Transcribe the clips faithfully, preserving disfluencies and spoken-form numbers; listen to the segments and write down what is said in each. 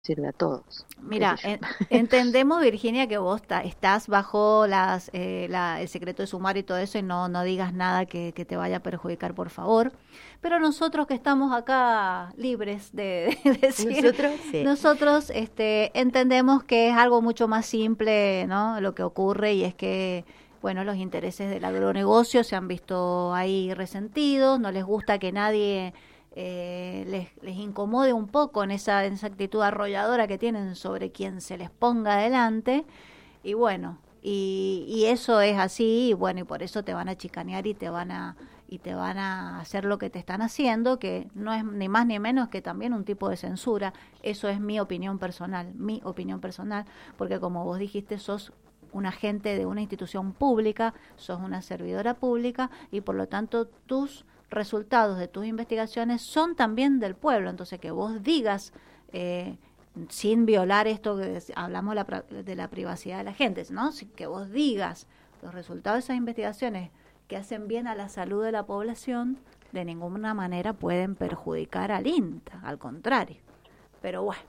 sirve a todos. Mira, en, entendemos, Virginia, que vos ta, estás bajo las, eh, la, el secreto de sumario y todo eso, y no, no digas nada que, que te vaya a perjudicar, por favor. Pero nosotros que estamos acá libres de, de decir, nosotros, sí. nosotros este, entendemos que es algo mucho más simple, ¿no? Lo que ocurre, y es que, bueno, los intereses del agronegocio se han visto ahí resentidos, no les gusta que nadie eh, les, les incomode un poco en esa, en esa actitud arrolladora que tienen sobre quien se les ponga adelante, y bueno, y, y eso es así, y bueno, y por eso te van a chicanear y te van a y te van a hacer lo que te están haciendo, que no es ni más ni menos que también un tipo de censura. Eso es mi opinión personal, mi opinión personal, porque como vos dijiste, sos un agente de una institución pública, sos una servidora pública, y por lo tanto tus resultados de tus investigaciones son también del pueblo. Entonces, que vos digas, eh, sin violar esto que hablamos de la, de la privacidad de la gente, ¿no? Que vos digas los resultados de esas investigaciones que hacen bien a la salud de la población, de ninguna manera pueden perjudicar al INTA, al contrario. Pero bueno,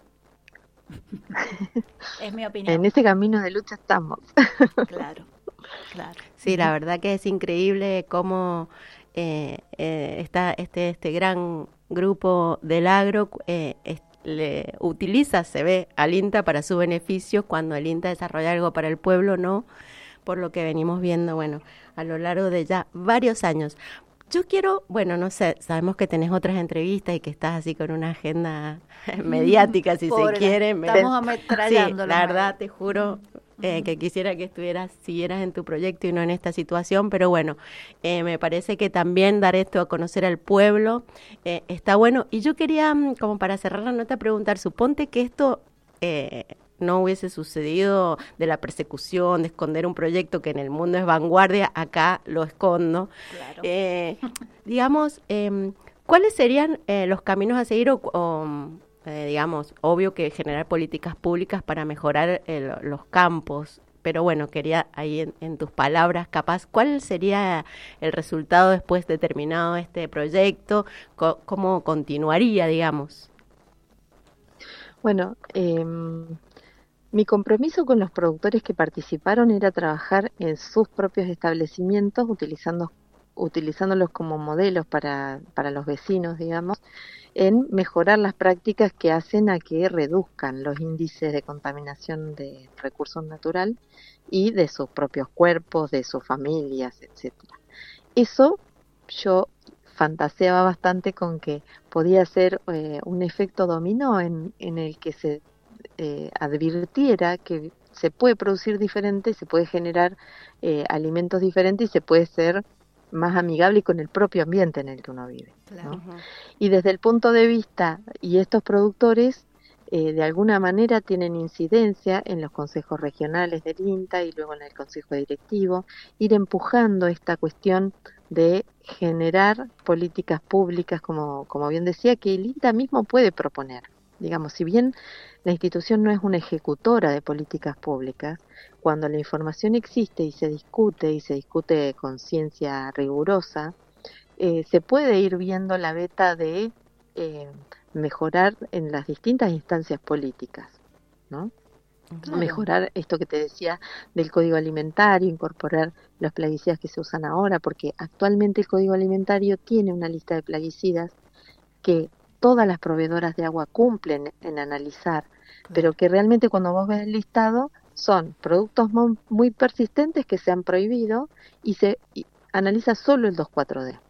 es mi opinión. En ese camino de lucha estamos. Claro, claro. Sí, la verdad que es increíble cómo eh, eh, está este, este gran grupo del agro eh, es, le utiliza, se ve, al INTA para su beneficio, cuando el INTA desarrolla algo para el pueblo, no, por lo que venimos viendo, bueno, a lo largo de ya varios años. Yo quiero, bueno, no sé, sabemos que tenés otras entrevistas y que estás así con una agenda mediática, si Pobre, se quiere. Estamos ametrallando. Sí, la verdad, te juro eh, que quisiera que estuvieras, siguieras en tu proyecto y no en esta situación, pero bueno, eh, me parece que también dar esto a conocer al pueblo eh, está bueno. Y yo quería, como para cerrar la nota, preguntar, suponte que esto Eh, no hubiese sucedido, de la persecución, de esconder un proyecto que en el mundo es vanguardia, acá lo escondo. Claro. Eh, digamos, eh, ¿cuáles serían eh, los caminos a seguir o, o eh, digamos, obvio que generar políticas públicas para mejorar el, los campos? Pero bueno, quería ahí en, en tus palabras, capaz, ¿cuál sería el resultado después de terminado este proyecto? Co- ¿Cómo continuaría, digamos? Bueno, eh, mi compromiso con los productores que participaron era trabajar en sus propios establecimientos, utilizando, utilizándolos como modelos para, para los vecinos, digamos, en mejorar las prácticas que hacen a que reduzcan los índices de contaminación de recursos naturales y de sus propios cuerpos, de sus familias, etcétera. Eso yo fantaseaba bastante con que podía ser eh, un efecto dominó en, en el que se eh, advirtiera que se puede producir diferente, se puede generar eh, alimentos diferentes y se puede ser más amigable con el propio ambiente en el que uno vive, Claro. ¿no? Uh-huh. Y desde el punto de vista, y estos productores eh, de alguna manera tienen incidencia en los consejos regionales del INTA y luego en el consejo directivo, ir empujando esta cuestión de generar políticas públicas, como, como bien decía, que el INTA mismo puede proponer. Digamos, si bien la institución no es una ejecutora de políticas públicas, cuando la información existe y se discute, y se discute con ciencia rigurosa, eh, se puede ir viendo la beta de eh, mejorar en las distintas instancias políticas, ¿no? Claro. Mejorar esto que te decía del código alimentario, incorporar los plaguicidas que se usan ahora, porque actualmente el código alimentario tiene una lista de plaguicidas que todas las proveedoras de agua cumplen en analizar, claro, pero que realmente cuando vos ves el listado son productos muy, muy persistentes que se han prohibido y se y analiza solo el dos cuatro D.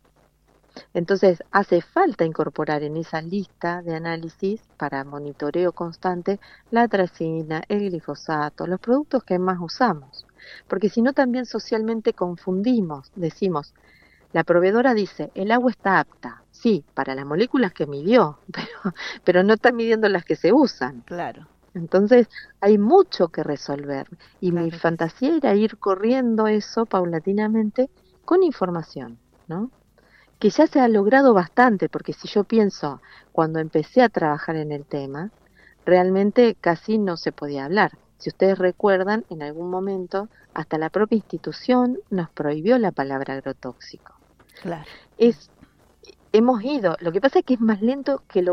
Entonces hace falta incorporar en esa lista de análisis para monitoreo constante la atracina, el glifosato, los productos que más usamos, porque si no también socialmente confundimos, decimos, la proveedora dice, el agua está apta, sí, para las moléculas que midió, pero, pero no está midiendo las que se usan. Claro. Entonces hay mucho que resolver y Claro. mi fantasía era ir corriendo eso paulatinamente con información, ¿no? Que ya se ha logrado bastante, porque si yo pienso, cuando empecé a trabajar en el tema, realmente casi no se podía hablar. Si ustedes recuerdan, en algún momento, hasta la propia institución nos prohibió la palabra agrotóxico. Claro. Es, hemos ido, lo que pasa es que es más lento que lo uno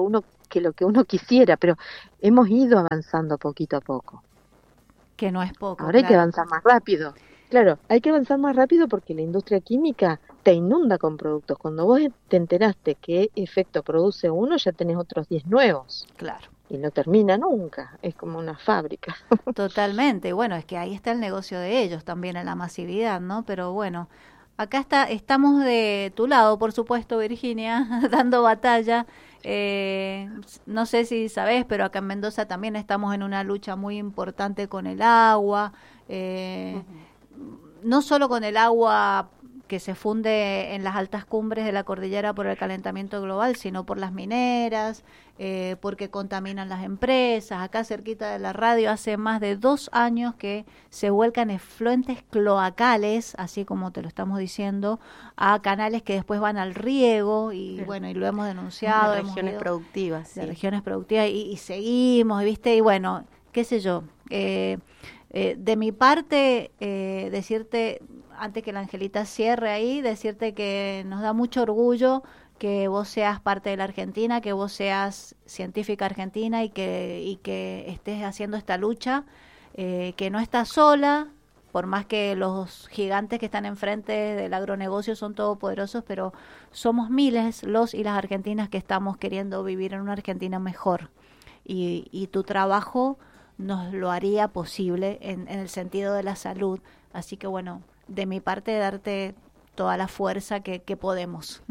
que lo que uno quisiera, pero hemos ido avanzando poquito a poco. Que no es poco. Ahora hay claro. que avanzar más rápido. Claro, hay que avanzar más rápido porque la industria química te inunda con productos. Cuando vos te enteraste qué efecto produce uno, ya tenés otros diez nuevos. Claro. Y no termina nunca, es como una fábrica. Totalmente, bueno, es que ahí está el negocio de ellos también en la masividad, ¿no? Pero bueno, acá está, estamos de tu lado, por supuesto, Virginia, dando batalla. Eh, no sé si sabés, pero acá en Mendoza también estamos en una lucha muy importante con el agua. Eh, uh-huh. No solo con el agua que se funde en las altas cumbres de la cordillera por el calentamiento global, sino por las mineras, eh, porque contaminan las empresas. Acá cerquita de la radio hace más de dos años que se vuelcan efluentes cloacales, así como te lo estamos diciendo, a canales que después van al riego y sí. bueno, y lo hemos denunciado. De regiones hemos productivas. De sí. regiones productivas y, y seguimos, ¿viste? Y bueno, qué sé yo, eh, eh, de mi parte, eh, decirte, antes que la Angelita cierre ahí, decirte que nos da mucho orgullo que vos seas parte de la Argentina, que vos seas científica argentina y que, y que estés haciendo esta lucha, eh, que no estás sola, por más que los gigantes que están enfrente del agronegocio son todopoderosos, pero somos miles los y las argentinas que estamos queriendo vivir en una Argentina mejor. Y, y tu trabajo nos lo haría posible en, en el sentido de la salud. Así que bueno, de mi parte darte toda la fuerza que, que podemos.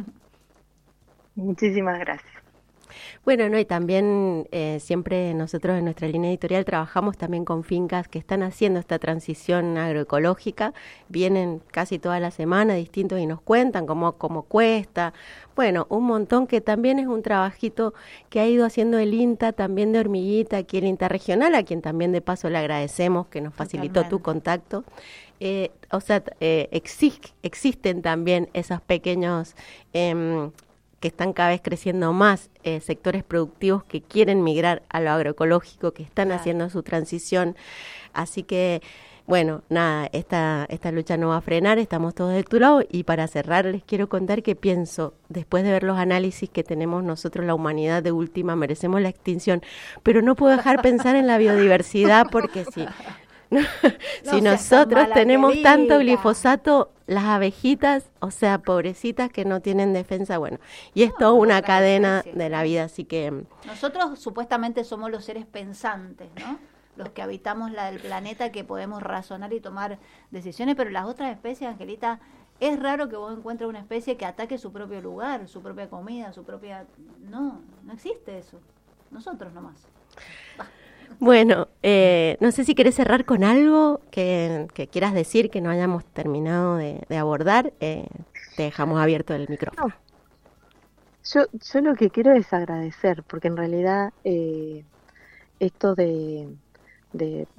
Muchísimas gracias. Bueno, no, y también eh, siempre nosotros en nuestra línea editorial trabajamos también con fincas que están haciendo esta transición agroecológica, vienen casi toda la semana distintos y nos cuentan cómo, cómo cuesta, bueno, un montón que también es un trabajito que ha ido haciendo el INTA también de hormiguita aquí el INTA regional, a quien también de paso le agradecemos que nos facilitó Totalmente. Tu contacto. Eh, o sea, eh, exist, existen también esos pequeños... Eh, que están cada vez creciendo más, eh, sectores productivos que quieren migrar a lo agroecológico, que están claro. haciendo su transición. Así que, bueno, nada, esta, esta lucha no va a frenar, estamos todos de tu lado. Y para cerrar, les quiero contar que pienso, después de ver los análisis que tenemos nosotros, la humanidad de última, merecemos la extinción, pero no puedo dejar pensar en la biodiversidad porque sí. No, si no nosotros tenemos querida. Tanto glifosato, las abejitas, o sea, pobrecitas que no tienen defensa, bueno, y es no, toda una cadena especie. De la vida, así que... Nosotros supuestamente somos los seres pensantes, ¿no? Los que habitamos la, el planeta, que podemos razonar y tomar decisiones, pero las otras especies, Angelita, es raro que vos encuentres una especie que ataque su propio lugar, su propia comida, su propia... No, no existe eso. Nosotros nomás. Bah. Bueno, eh, no sé si querés cerrar con algo que, que quieras decir que no hayamos terminado de, de abordar. Eh, te dejamos abierto el micrófono. No. Yo, yo lo que quiero es agradecer, porque en realidad eh, esto de, de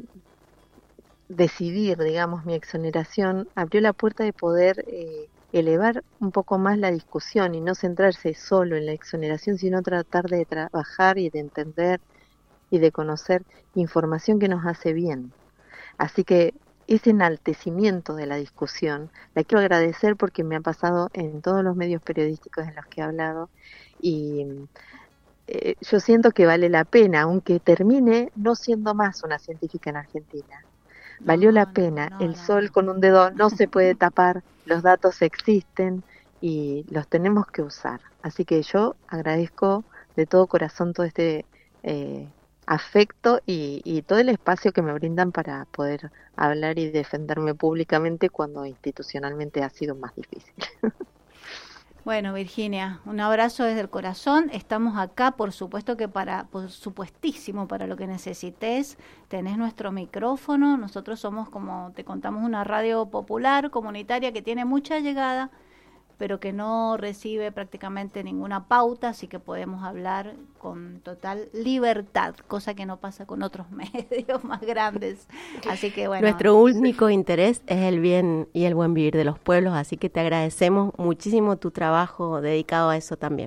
decidir, digamos, mi exoneración abrió la puerta de poder eh, elevar un poco más la discusión y no centrarse solo en la exoneración, sino tratar de trabajar y de entender y de conocer información que nos hace bien. Así que ese enaltecimiento de la discusión la quiero agradecer porque me ha pasado en todos los medios periodísticos en los que he hablado y eh, yo siento que vale la pena, aunque termine no siendo más una científica en Argentina. Valió no, la pena, no, no, el no. sol con un dedo no se puede tapar, los datos existen y los tenemos que usar. Así que yo agradezco de todo corazón todo este... Eh, afecto y, y todo el espacio que me brindan para poder hablar y defenderme públicamente cuando institucionalmente ha sido más difícil. Bueno, Virginia, un abrazo desde el corazón. Estamos acá, por supuesto que para, por supuestísimo, para lo que necesites. Tenés nuestro micrófono. Nosotros somos, como te contamos, una radio popular, comunitaria, que tiene mucha llegada, pero que no recibe prácticamente ninguna pauta, así que podemos hablar con total libertad, cosa que no pasa con otros medios más grandes. Así que bueno. Nuestro único interés es el bien y el buen vivir de los pueblos, así que te agradecemos muchísimo tu trabajo dedicado a eso también.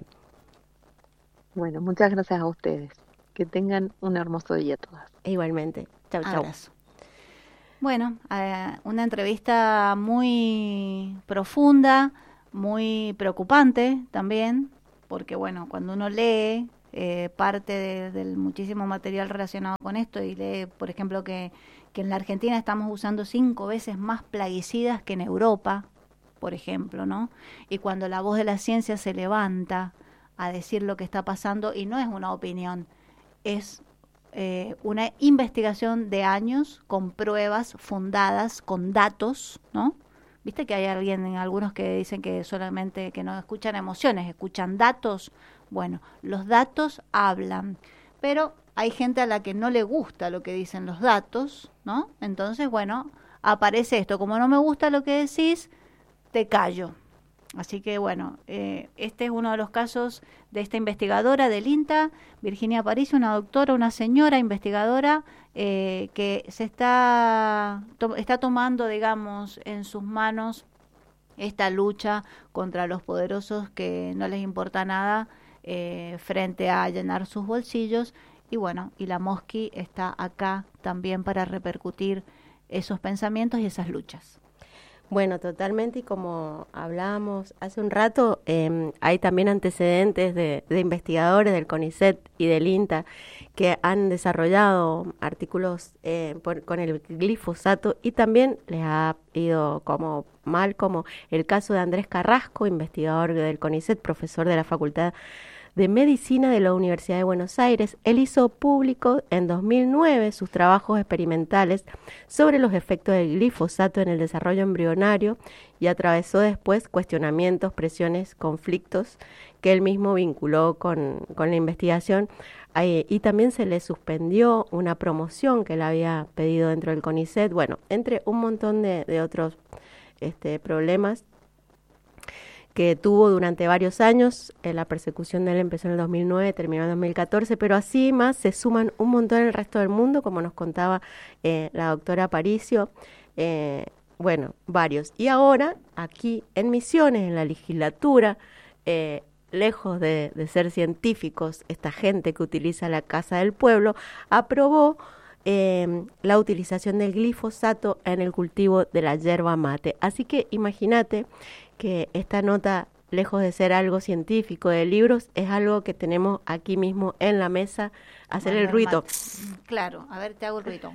Bueno, muchas gracias a ustedes. Que tengan un hermoso día todas. Igualmente. Chau, chau. Abrazo. Bueno, eh, una entrevista muy profunda, muy preocupante también, porque bueno, cuando uno lee eh, parte de, del muchísimo material relacionado con esto y lee, por ejemplo, que, que en la Argentina estamos usando cinco veces más plaguicidas que en Europa, por ejemplo, ¿no? Y cuando la voz de la ciencia se levanta a decir lo que está pasando, y no es una opinión, es eh, una investigación de años con pruebas fundadas, con datos, ¿no? Viste que hay alguien, en algunos que dicen que solamente que no escuchan emociones, escuchan datos. Bueno, los datos hablan, pero hay gente a la que no le gusta lo que dicen los datos, ¿no? Entonces, bueno, aparece esto. Como no me gusta lo que decís, te callo. Así que, bueno, eh, este es uno de los casos de esta investigadora del INTA, Virginia Aparicio, una doctora, una señora investigadora eh, que se está, to- está tomando, digamos, en sus manos esta lucha contra los poderosos que no les importa nada eh, frente a llenar sus bolsillos. Y bueno, y la Mosqui está acá también para repercutir esos pensamientos y esas luchas. Bueno, totalmente, y como hablábamos hace un rato, eh, hay también antecedentes de, de investigadores del CONICET y del INTA que han desarrollado artículos eh, por, con el glifosato, y también les ha ido como mal, como el caso de Andrés Carrasco, investigador del CONICET, profesor de la Facultad de Medicina de la Universidad de Buenos Aires. Él hizo público en dos mil nueve sus trabajos experimentales sobre los efectos del glifosato en el desarrollo embrionario, y atravesó después cuestionamientos, presiones, conflictos que él mismo vinculó con, con la investigación, eh, y también se le suspendió una promoción que él había pedido dentro del CONICET, bueno, entre un montón de, de otros este, problemas que tuvo durante varios años. Eh, la persecución de él empezó en el dos mil nueve, terminó en el dos mil catorce, pero así más se suman un montón en el resto del mundo, como nos contaba eh, la doctora Aparicio, eh, bueno, varios. Y ahora, aquí en Misiones, en la legislatura, eh, lejos de, de ser científicos, esta gente que utiliza la Casa del Pueblo, aprobó Eh, la utilización del glifosato en el cultivo de la yerba mate. Así que imagínate que esta nota, lejos de ser algo científico de libros, es algo que tenemos aquí mismo en la mesa, hacer bueno, el ruido. Claro, a ver, te hago el ruido.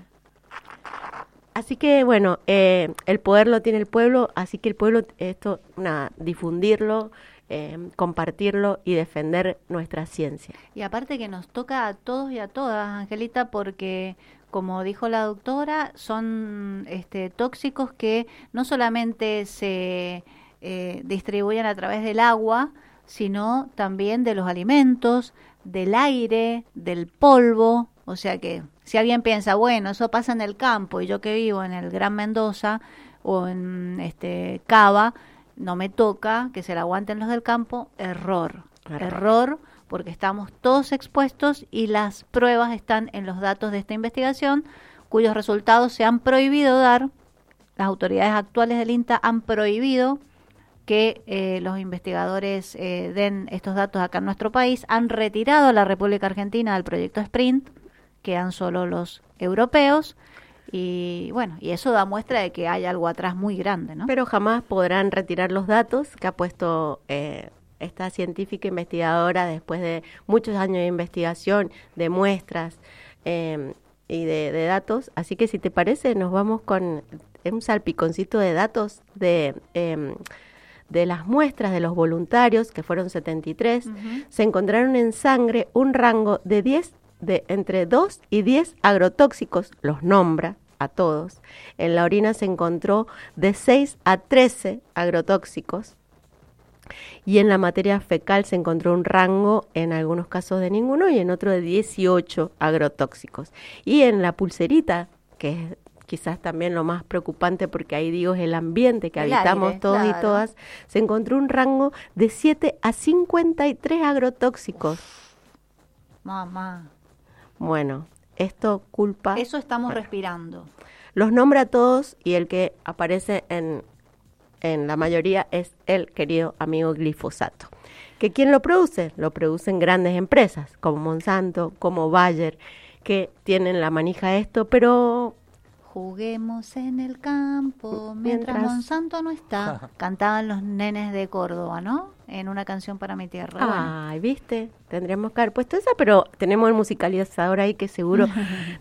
Así que bueno, eh, el poder lo tiene el pueblo, así que el pueblo, esto, nada, difundirlo, eh, compartirlo y defender nuestra ciencia. Y aparte que nos toca a todos y a todas, Angelita, porque como dijo la doctora, son este, tóxicos que no solamente se eh, distribuyen a través del agua, sino también de los alimentos, del aire, del polvo. O sea que si alguien piensa, bueno, eso pasa en el campo, y yo que vivo en el Gran Mendoza o en este Cava, no me toca, que se la aguanten los del campo, error, error, error, porque estamos todos expuestos y las pruebas están en los datos de esta investigación, cuyos resultados se han prohibido dar. Las autoridades actuales del INTA han prohibido que eh, los investigadores eh, den estos datos acá en nuestro país, han retirado a la República Argentina del proyecto SPRINT, quedan solo los europeos. Y bueno, y eso da muestra de que hay algo atrás muy grande, ¿no? Pero jamás podrán retirar los datos que ha puesto eh, esta científica investigadora después de muchos años de investigación, de muestras eh, y de, de datos. Así que si te parece, nos vamos con un salpiconcito de datos de, eh, de las muestras de los voluntarios, que fueron setenta y tres. Uh-huh. Se encontraron en sangre un rango de diez de entre dos y diez agrotóxicos, los nombra a todos. En la orina se encontró de seis a trece agrotóxicos, y en la materia fecal se encontró un rango, en algunos casos de ninguno y en otro de dieciocho agrotóxicos. Y en la pulserita, que es quizás también lo más preocupante, porque ahí digo es el ambiente que el habitamos aire, todos claro. y todas, se encontró un rango de siete a cincuenta y tres agrotóxicos. Mamá. Bueno, esto culpa... Eso estamos bueno, respirando. Los nombra a todos, y el que aparece en, en la mayoría es el querido amigo glifosato. ¿Que quién lo produce? Lo producen grandes empresas, como Monsanto, como Bayer, que tienen la manija de esto, pero Juguemos en el campo mientras, Mientras- Monsanto no está. Cantaban los nenes de Córdoba, ¿no? En una canción para mi tierra. Bueno, Ay, ¿viste? Tendríamos que haber puesto esa, pero tenemos el musicalizador ahí que seguro